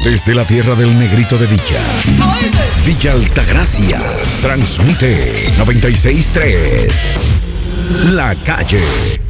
Desde la tierra del negrito de Villa, Villa Altagracia, transmite 96.3. La Calle.